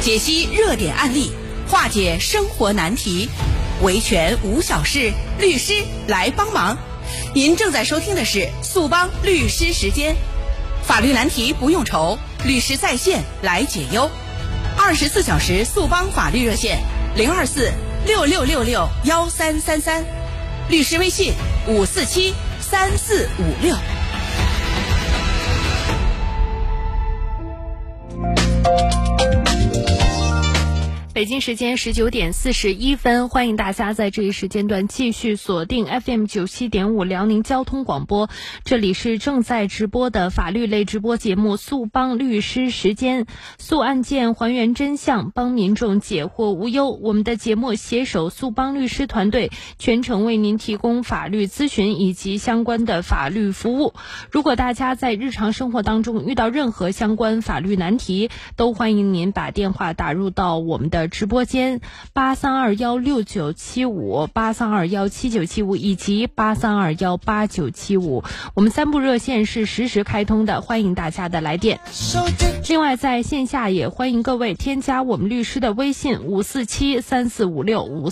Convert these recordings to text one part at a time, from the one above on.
解析热点案例，化解生活难题，维权无小事，律师来帮忙。您正在收听的是速帮律师时间，法律难题不用愁，律师在线来解忧。24小时速帮法律热线02466661333，律师微信5473456。北京时间19点41分，欢迎大家在这一时间段继续锁定 FM97.5 辽宁交通广播，这里是正在直播的法律类直播节目速帮律师时间，速案件还原真相，帮民众解惑无忧。我们的节目携手速帮律师团队，全程为您提供法律咨询以及相关的法律服务。如果大家在日常生活当中遇到任何相关法律难题，都欢迎您把电话打入到我们的直播间83216975、83217975以及83218975，我们3部热线是实时开通的，欢迎大家的来电。另外在线下也欢迎各位添加我们律师的微信5473456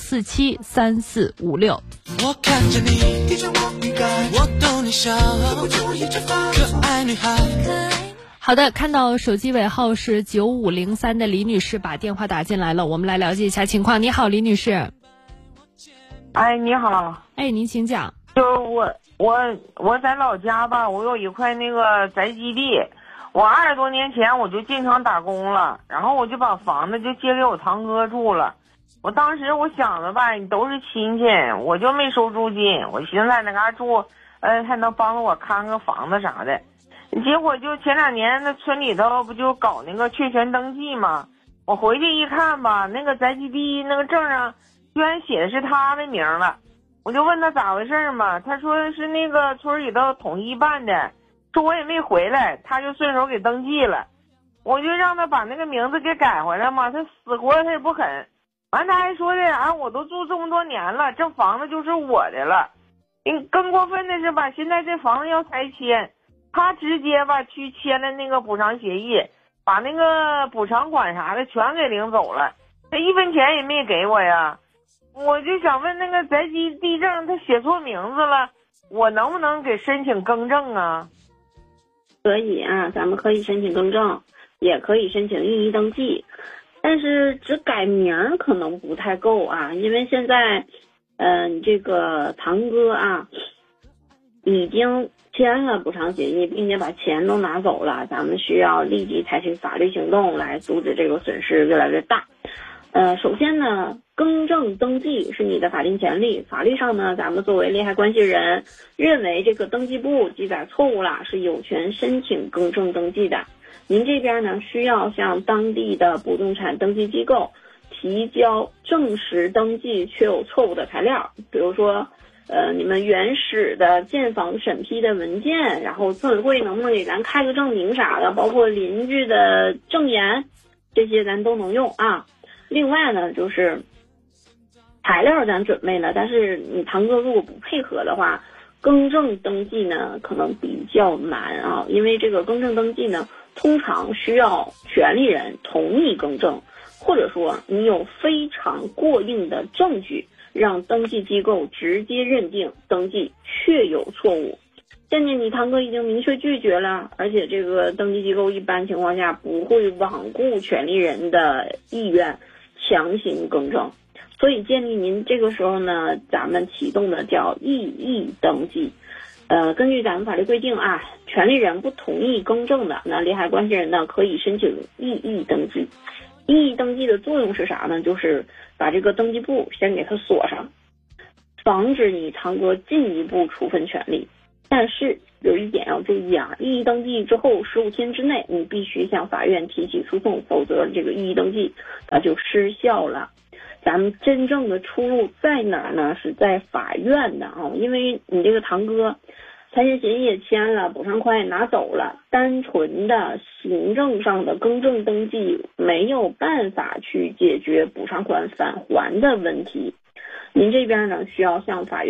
5473456。我看着你，听着我语感，我逗你笑，不注意这发可爱女孩。好的，看到手机尾号是9503的李女士把电话打进来了，我们来了解一下情况。你好，李女士。 哎，你好。 哎，您请讲。 就是我在老家吧，我有一块那个宅基地，我20多年前我就进厂打工了，然后我就把房子就借给我堂哥住了。我当时我想着吧，你都是亲戚，我就没收租金，我寻思在那嘎住，还能帮着我看个房子啥的。结果就前2年那村里头不就搞那个确权登记嘛，我回去一看吧，那个宅基地那个证上居然写的是他的名了。我就问他咋回事嘛，他说是那个村里头统一办的，说我也没回来，他就顺手给登记了。我就让他把那个名字给改回来嘛，他死活他也不肯。完他还说的我都住这么多年了，这房子就是我的了。更过分的是吧，现在这房子要拆迁，他直接吧去签了那个补偿协议，把那个补偿款啥的全给领走了，他1分钱也没给我呀。我就想问那个宅基地证他写错名字了，我能不能给申请更正啊？ 可以啊，咱们可以申请更正，也可以申请异议登记，但是只改名可能不太够啊，因为现在这个堂哥啊已经签了补偿协议，并且把钱都拿走了，咱们需要立即采取法律行动来阻止这个损失越来越大。首先呢，更正登记是你的法定权利，法律上呢，咱们作为利害关系人认为这个登记簿记载错误了，是有权申请更正登记的。您这边呢，需要向当地的不动产登记机构提交证实登记确有错误的材料，比如说你们原始的建房审批的文件，然后村委会能不能给咱开个证明啥的，包括邻居的证言，这些咱都能用啊。另外呢，就是材料咱准备了，但是你堂哥如果不配合的话，更正登记呢可能比较难啊，因为这个更正登记呢通常需要权利人同意更正，或者说你有非常过硬的证据让登记机构直接认定登记确有错误。现在你堂哥已经明确拒绝了，而且这个登记机构一般情况下不会罔顾权利人的意愿强行更正，所以建议您这个时候呢，咱们启动的叫异议登记。根据咱们法律规定啊，权利人不同意更正的，那利害关系人呢可以申请异议登记。异议登记的作用是啥呢？就是把这个登记簿先给它锁上，防止你堂哥进一步处分权利。但是有一点要注意啊，异议登记之后15天之内，你必须向法院提起诉讼，否则这个异议登记它就失效了。咱们真正的出路在哪儿呢？是在法院的啊，因为你这个堂哥拆迁协议也签了，补偿款也拿走了，单纯的行政上的更正登记没有办法去解决补偿款返还的问题。您这边呢需要向法院